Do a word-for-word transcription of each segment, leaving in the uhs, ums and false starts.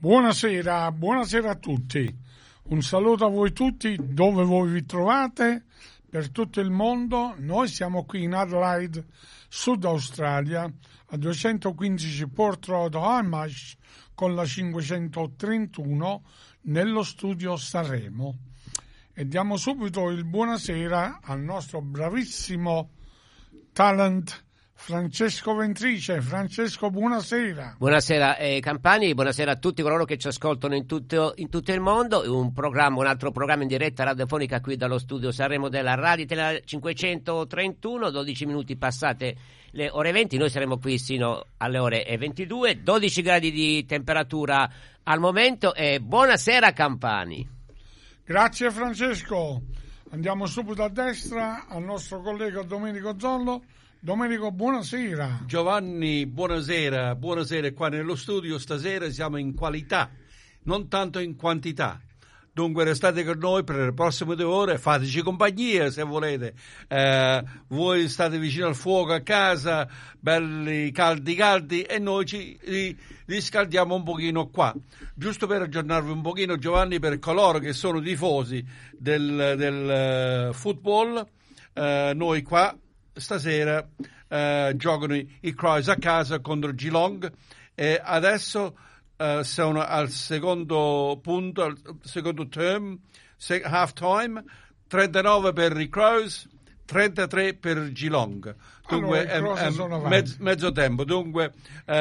Buonasera, buonasera a tutti. Un saluto a voi tutti dove voi vi trovate per tutto il mondo. Noi siamo qui in Adelaide, Sud Australia, a duecentoquindici Port Road, Hamish, con la cinquecentotrentuno, nello studio Sanremo. E diamo subito il buonasera al nostro bravissimo talent Francesco Ventrice. Francesco, buonasera. Buonasera eh, Campani, buonasera a tutti coloro che ci ascoltano in tutto, in tutto il mondo. Un programma, un altro programma in diretta radiofonica qui dallo studio Sanremo della Radio Italia cinquecentotrentuno, dodici minuti passate le ore venti, noi saremo qui sino alle ore ventidue, dodici gradi di temperatura al momento e buonasera Campani. Grazie Francesco. Andiamo subito a destra al nostro collega Domenico Zollo. Domenico, buonasera. Giovanni, buonasera. Buonasera qua nello studio. Stasera siamo in qualità, non tanto in quantità. Dunque restate con noi per le prossime due ore, fateci compagnia se volete. Eh, voi state vicino al fuoco a casa, belli caldi caldi, e noi ci ri, riscaldiamo un pochino qua. Giusto per aggiornarvi un pochino, Giovanni, per coloro che sono tifosi del, del uh, football, uh, noi qua stasera uh, giocano i, i Crows a casa contro Geelong e adesso uh, sono al secondo punto, al secondo term, se, half time, trentanove per i Crows, trentatré per Geelong. Dunque allora, è, è mezzo, mezzo tempo. Dunque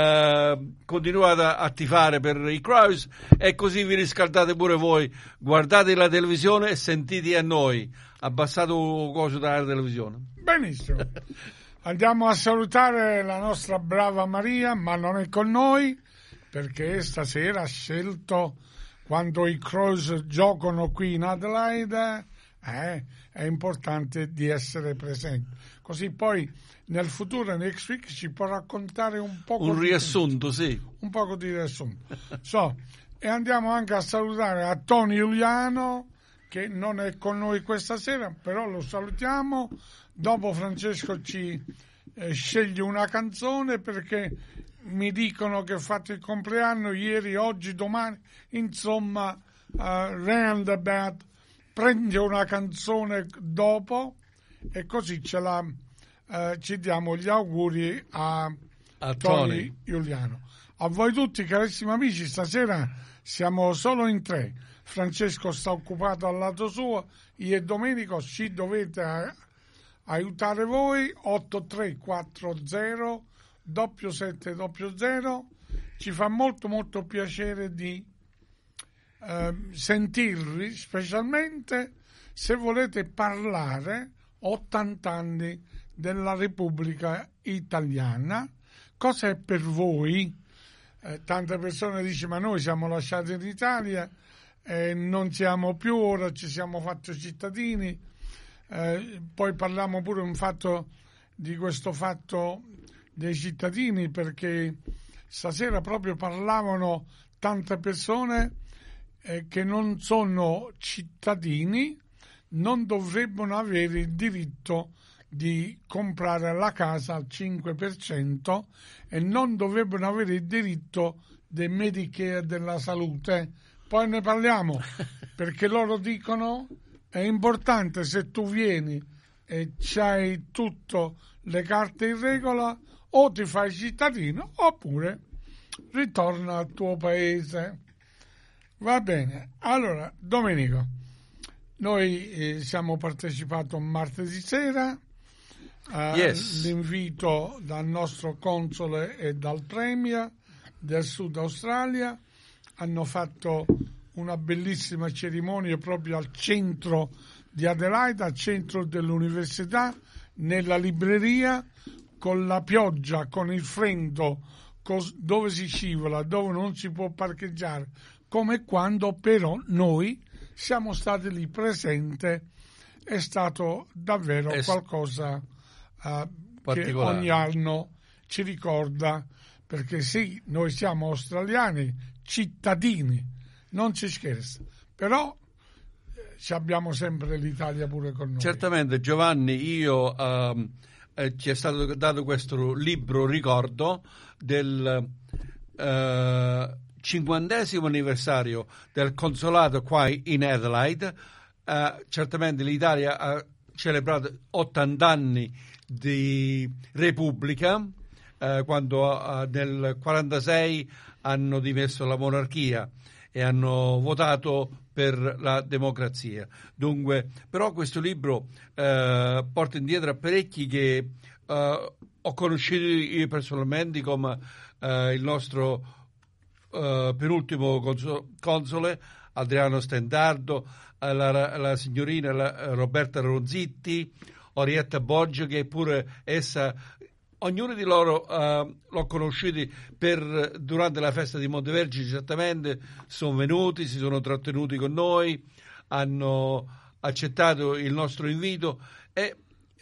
uh, continuate a tifare per i Crows e così vi riscaldate pure voi. Guardate la televisione e sentite a noi. Abbassate un coso dalla televisione. Benissimo. Andiamo a salutare la nostra brava Maria, ma non è con noi perché stasera ha scelto, quando i Crows giocano qui in Adelaide, eh, è importante di essere presenti. Così poi nel futuro, next week, ci può raccontare un po' un riassunto, sì. Un poco di riassunto. So, e andiamo anche a salutare a Tony Giuliano, che non è con noi questa sera, però lo salutiamo. Dopo Francesco ci eh, sceglie una canzone, perché mi dicono che fate il compleanno ieri, oggi, domani, insomma, uh, roundabout, prendi una canzone dopo e così ce la, uh, ci diamo gli auguri a, a Tony, Tony Giuliano. A voi tutti, carissimi amici, stasera siamo solo in tre. Francesco sta occupato al lato suo, io e Domenico ci dovete a, aiutare voi. Otto tre quattro zero sette sette zero. Ci fa molto molto piacere di eh, sentirvi, specialmente se volete parlare ottanta anni della Repubblica Italiana. Cosa è per voi? Eh, tante persone dicono: ma noi siamo lasciati in Italia, Eh, non siamo più, ora ci siamo fatti cittadini. Eh, poi parliamo pure un fatto di questo fatto dei cittadini, perché stasera proprio parlavano tante persone eh, che non sono cittadini, non dovrebbero avere il diritto di comprare la casa al cinque per cento e non dovrebbero avere il diritto del Medicare, della salute. Poi ne parliamo, perché loro dicono è importante, se tu vieni e c'hai tutte le carte in regola, o ti fai cittadino oppure ritorna al tuo paese. Va bene. Allora, Domenico, noi eh, siamo partecipato martedì sera all'invito yes. dal nostro console e dal Premier del Sud Australia. Hanno fatto una bellissima cerimonia proprio al centro di Adelaide, al centro dell'università, nella libreria, con la pioggia, con il freddo, dove si scivola, dove non si può parcheggiare, come quando però noi siamo stati lì presenti. È stato davvero è qualcosa uh, che ogni anno ci ricorda, perché sì, noi siamo australiani, cittadini, non ci scherza, però eh, ci abbiamo sempre l'Italia pure con noi. Certamente, Giovanni, io um, eh, ci è stato dato questo libro ricordo del uh, cinquantesimo anniversario del consolato qua in Adelaide. Uh, certamente l'Italia ha celebrato ottanta anni di Repubblica, uh, quando uh, nel quarantasei hanno dimesso la monarchia e hanno votato per la democrazia. Dunque, però questo libro uh, porta indietro a parecchi che uh, ho conosciuto io personalmente, come uh, il nostro Uh, penultimo conso- console Adriano Stendardo, uh, la, la signorina la, uh, Roberta Ronzitti, Orietta Boggio, che pure essa, ognuno di loro uh, l'ho conosciuti per, durante la festa di Montevergine. Certamente sono venuti, si sono trattenuti con noi, hanno accettato il nostro invito, e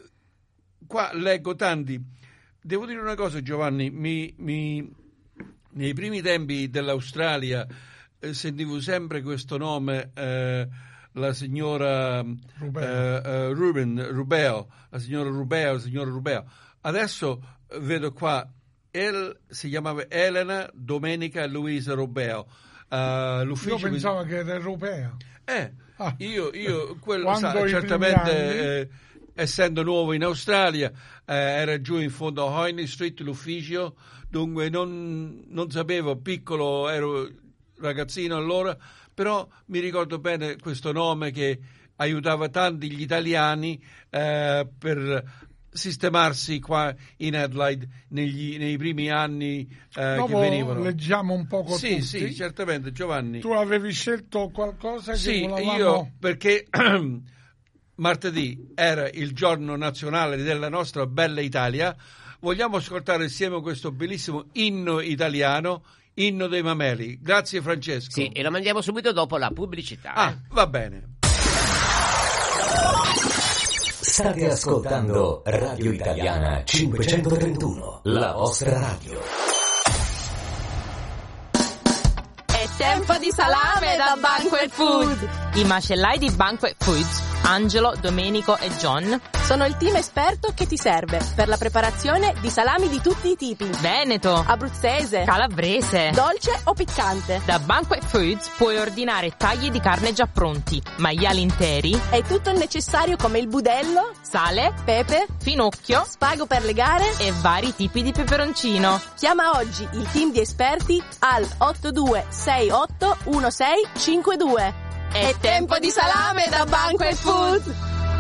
qua leggo tanti. Devo dire una cosa, Giovanni, mi, mi nei primi tempi dell'Australia eh, sentivo sempre questo nome, eh, la signora Rubeo. Eh, eh, Ruben, Rubeo, la signora Rubeo, la signora Rubeo. Adesso vedo qua, El, si chiamava Elena Domenica Luisa Rubeo. Uh, l'ufficio io pensavo mi... che era europea. Eh, ah. io, io quello, sa, certamente, eh, essendo nuovo in Australia, eh, era giù in fondo a Hoyne Street l'ufficio. Dunque non, non sapevo, piccolo, ero ragazzino allora, però mi ricordo bene questo nome che aiutava tanti gli italiani eh, per sistemarsi qua in Adelaide negli, nei primi anni eh, Dopo che venivano. Leggiamo un poco sì, tutti. Sì, certamente, Giovanni. Tu avevi scelto qualcosa che sì, volevamo... io perché martedì era il giorno nazionale della nostra bella Italia. Vogliamo ascoltare insieme questo bellissimo inno italiano, Inno dei Mameli. Grazie Francesco. Sì, e lo mandiamo subito dopo la pubblicità. Ah, eh. va bene. State ascoltando Radio Italiana cinquecentotrentuno, la vostra radio. È tempo di salame da Banquet Food. I macellai di Banquet Foods, Angelo, Domenico e John, sono il team esperto che ti serve per la preparazione di salami di tutti i tipi. Veneto, abruzzese, calabrese, dolce o piccante. Da Banquet Foods puoi ordinare tagli di carne già pronti, maiali interi e tutto il necessario come il budello, sale, pepe, finocchio, spago per le gare e vari tipi di peperoncino. Chiama oggi il team di esperti al otto due sei otto uno sei cinque due. È tempo di salame da Banquet Food.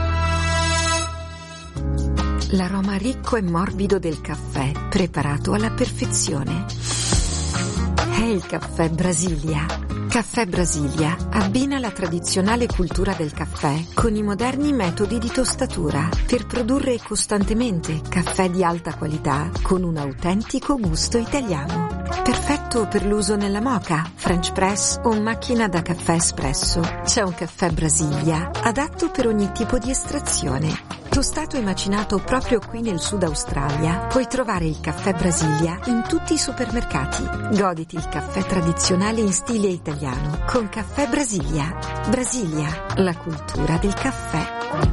L'aroma ricco e morbido del caffè, preparato alla perfezione. È il caffè Brasilia. Caffè Brasilia abbina la tradizionale cultura del caffè con i moderni metodi di tostatura per produrre costantemente caffè di alta qualità con un autentico gusto italiano. Perfetto per l'uso nella moka, French press o macchina da caffè espresso. C'è un caffè Brasilia adatto per ogni tipo di estrazione. Tostato e macinato proprio qui nel Sud Australia, puoi trovare il caffè Brasilia in tutti i supermercati. Goditi il caffè tradizionale in stile italiano con Caffè Brasilia. Brasilia, la cultura del caffè.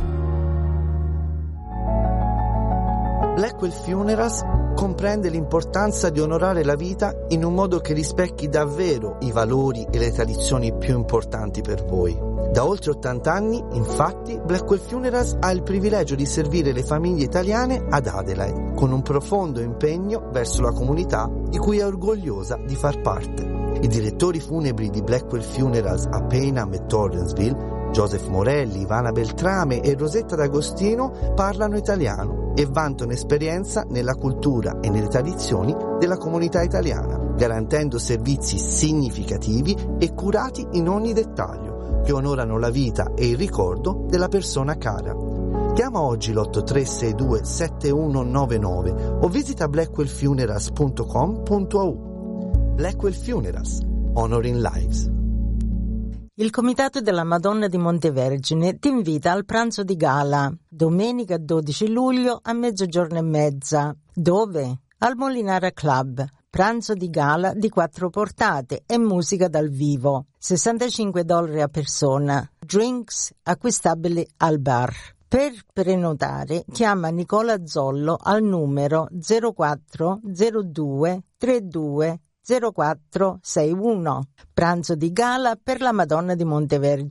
Blackwell Funerals comprende l'importanza di onorare la vita in un modo che rispecchi davvero i valori e le tradizioni più importanti per voi. Da oltre ottanta anni, infatti, Blackwell Funerals ha il privilegio di servire le famiglie italiane ad Adelaide, con un profondo impegno verso la comunità di cui è orgogliosa di far parte. I direttori funebri di Blackwell Funerals a Payneham e Torrensville, Joseph Morelli, Ivana Beltrame e Rosetta D'Agostino, parlano italiano e vantano esperienza nella cultura e nelle tradizioni della comunità italiana, garantendo servizi significativi e curati in ogni dettaglio, che onorano la vita e il ricordo della persona cara. Chiama oggi l'otto tre sei due sette uno nove nove o visita blackwell funerals punto com punto a u. Blackwell Funerals, Honoring Lives. Il Comitato della Madonna di Montevergine ti invita al pranzo di gala, domenica dodici luglio a mezzogiorno e mezza. Dove? Al Molinara Club. Pranzo di gala di quattro portate e musica dal vivo. sessantacinque dollari a persona. Drinks acquistabili al bar. Per prenotare chiama Nicola Zollo al numero zero quattro zero due trentadue zero quattro sei uno. Pranzo di gala per la Madonna di Montevergine.